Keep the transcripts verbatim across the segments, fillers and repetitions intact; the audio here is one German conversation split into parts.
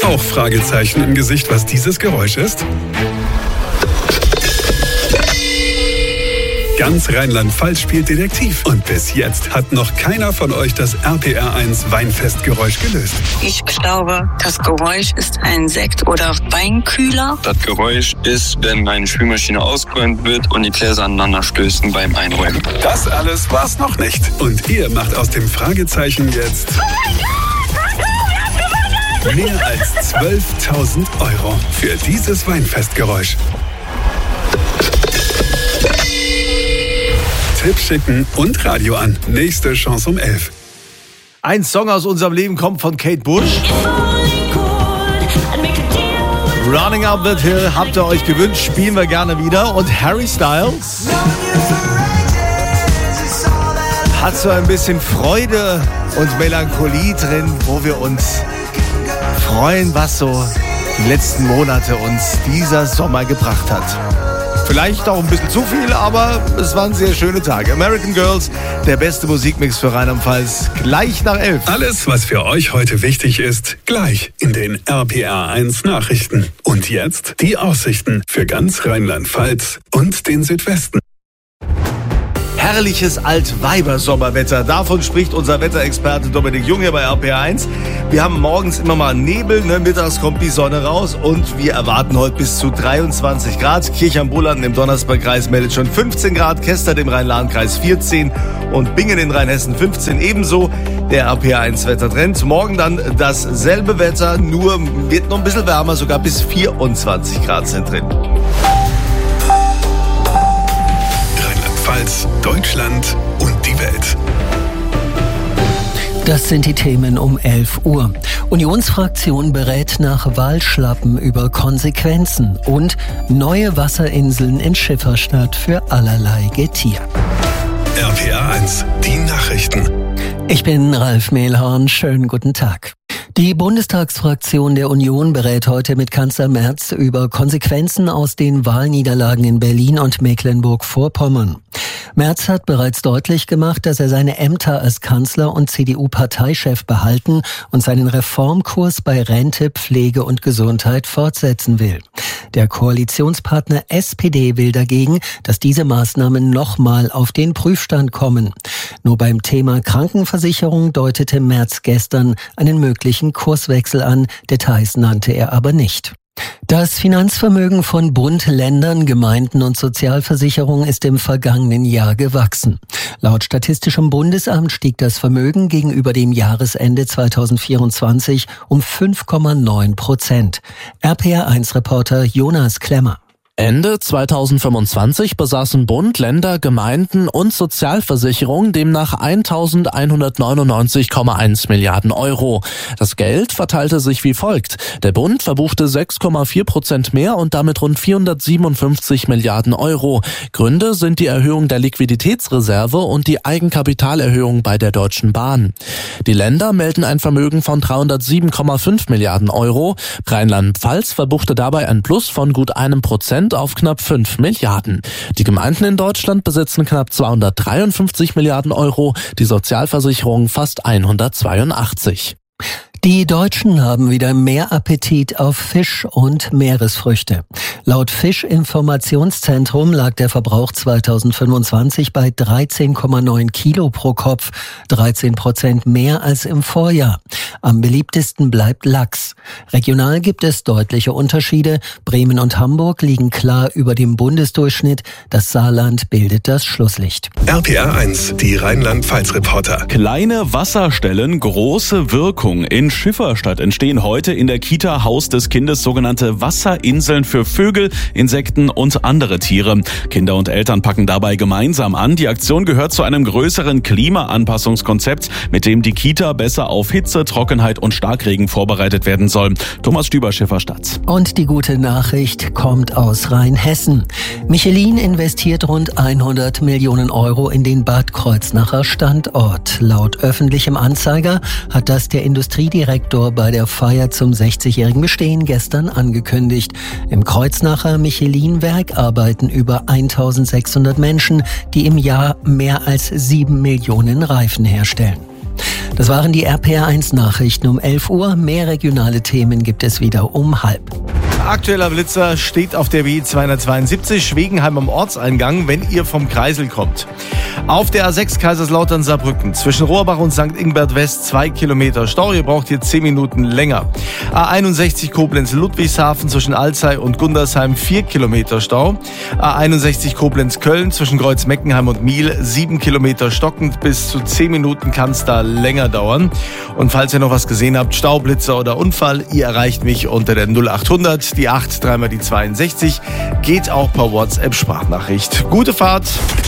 Auch Fragezeichen im Gesicht, was dieses Geräusch ist? Ganz Rheinland-Pfalz spielt Detektiv. Und bis jetzt hat noch keiner von euch das R P R eins Weinfestgeräusch gelöst. Ich glaube, das Geräusch ist ein Sekt- oder Weinkühler. Das Geräusch ist, wenn eine Spülmaschine ausgeräumt wird und die Gläser aneinander stößen beim Einräumen. Das alles war's noch nicht. Und ihr macht aus dem Fragezeichen jetzt mehr als zwölftausend Euro für dieses Weinfestgeräusch. Tipp schicken und Radio an. Nächste Chance um elf. Ein Song aus unserem Leben kommt von Kate Bush. Running Up That Hill habt ihr euch gewünscht, spielen wir gerne wieder. Und Harry Styles hat so ein bisschen Freude und Melancholie drin, wo wir uns freuen, was so die letzten Monate uns dieser Sommer gebracht hat. Vielleicht auch ein bisschen zu viel, aber es waren sehr schöne Tage. American Girls, der beste Musikmix für Rheinland-Pfalz, gleich nach elf. Alles, was für euch heute wichtig ist, gleich in den R P R eins Nachrichten. Und jetzt die Aussichten für ganz Rheinland-Pfalz und den Südwesten. Herrliches Altweiber-Sommerwetter. Davon spricht unser Wetterexperte Dominik Jung hier bei R P R eins. Wir haben morgens immer mal Nebel, ne? Mittags kommt die Sonne raus und wir erwarten heute bis zu dreiundzwanzig Grad. Kirch am Bullern im Donnersbergkreis meldet schon fünfzehn Grad, Kestert im Rhein-Lahn-Kreis vierzehn und Bingen in Rheinhessen fünfzehn. Ebenso der R P R eins Wettertrend. Morgen dann dasselbe Wetter, nur wird noch ein bisschen wärmer, sogar bis vierundzwanzig Grad sind drin. Deutschland und die Welt. Das sind die Themen um elf Uhr. Unionsfraktion berät nach Wahlschlappen über Konsequenzen und neue Wasserinseln in Schifferstadt für allerlei Getier. R P R eins, die Nachrichten. Ich bin Ralf Mehlhorn, schönen guten Tag. Die Bundestagsfraktion der Union berät heute mit Kanzler Merz über Konsequenzen aus den Wahlniederlagen in Berlin und Mecklenburg-Vorpommern. Merz hat bereits deutlich gemacht, dass er seine Ämter als Kanzler und C D U-Parteichef behalten und seinen Reformkurs bei Rente, Pflege und Gesundheit fortsetzen will. Der Koalitionspartner S P D will dagegen, dass diese Maßnahmen nochmal auf den Prüfstand kommen. Nur beim Thema Krankenversicherung deutete Merz gestern einen möglichen Kurswechsel an, Details nannte er aber nicht. Das Finanzvermögen von Bund, Ländern, Gemeinden und Sozialversicherungen ist im vergangenen Jahr gewachsen. Laut Statistischem Bundesamt stieg das Vermögen gegenüber dem Jahresende zweitausendvierundzwanzig um fünf Komma neun Prozent. R P R eins Reporter Jonas Klemmer. Ende zweitausendfünfundzwanzig besaßen Bund, Länder, Gemeinden und Sozialversicherungen demnach eintausendeinhundertneunundneunzig Komma eins Milliarden Euro. Das Geld verteilte sich wie folgt. Der Bund verbuchte sechs Komma vier Prozent mehr und damit rund vierhundertsiebenundfünfzig Milliarden Euro. Gründe sind die Erhöhung der Liquiditätsreserve und die Eigenkapitalerhöhung bei der Deutschen Bahn. Die Länder melden ein Vermögen von dreihundertsieben Komma fünf Milliarden Euro. Rheinland-Pfalz verbuchte dabei ein Plus von gut einem Prozent auf knapp fünf Milliarden. Die Gemeinden in Deutschland besitzen knapp zweihundertdreiundfünfzig Milliarden Euro, die Sozialversicherung fast hundertzweiundachtzig. Die Deutschen haben wieder mehr Appetit auf Fisch und Meeresfrüchte. Laut Fischinformationszentrum lag der Verbrauch zweitausendfünfundzwanzig bei dreizehn Komma neun Kilo pro Kopf, dreizehn Prozent mehr als im Vorjahr. Am beliebtesten bleibt Lachs. Regional gibt es deutliche Unterschiede. Bremen und Hamburg liegen klar über dem Bundesdurchschnitt. Das Saarland bildet das Schlusslicht. R P R eins, die Rheinland-Pfalz-Reporter. Kleine Wasserstellen, große Wirkung. In Schifferstadt entstehen heute in der Kita Haus des Kindes sogenannte Wasserinseln für Vögel, Insekten und andere Tiere. Kinder und Eltern packen dabei gemeinsam an. Die Aktion gehört zu einem größeren Klimaanpassungskonzept, mit dem die Kita besser auf Hitze, Trockenheit und Starkregen vorbereitet werden soll. Thomas Stüber, Schifferstadt. Und die gute Nachricht kommt aus Rheinhessen. Michelin investiert rund hundert Millionen Euro in den Bad Kreuznacher Standort. Laut öffentlichem Anzeiger hat das der Industriedirektor bei der Feier zum sechzigjährigen Bestehen gestern angekündigt. Im Kreuznacher Michelin-Werk arbeiten über eintausendsechshundert Menschen, die im Jahr mehr als sieben Millionen Reifen herstellen. Das waren die R P R eins Nachrichten um elf Uhr. Mehr regionale Themen gibt es wieder um halb. Aktueller Blitzer steht auf der B zweihundertzweiundsiebzig Schwegenheim am Ortseingang, wenn ihr vom Kreisel kommt. Auf der A sechs Kaiserslautern-Saarbrücken zwischen Rohrbach und Sankt Ingbert West zwei Kilometer Stau. Ihr braucht hier zehn Minuten länger. A einundsechzig Koblenz-Ludwigshafen zwischen Alzey und Gundersheim vier Kilometer Stau. A einundsechzig Koblenz-Köln zwischen Kreuz-Meckenheim und Miel sieben Kilometer stockend. Bis zu zehn Minuten kann es da länger dauern. Und falls ihr noch was gesehen habt, Staublitzer oder Unfall, ihr erreicht mich unter der null achthundert, die acht, dreimal die zweiundsechzig. Geht auch per WhatsApp-Sprachnachricht. Gute Fahrt!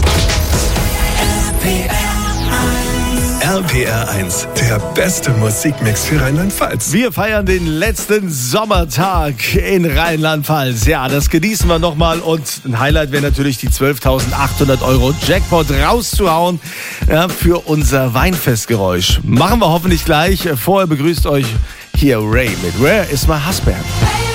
R P R eins, der beste Musikmix für Rheinland-Pfalz. Wir feiern den letzten Sommertag in Rheinland-Pfalz. Ja, das genießen wir nochmal. Und ein Highlight wäre natürlich die zwölftausendachthundert Euro Jackpot rauszuhauen, ja, für unser Weinfestgeräusch. Machen wir hoffentlich gleich. Vorher begrüßt euch hier Ray mit Where is my husband?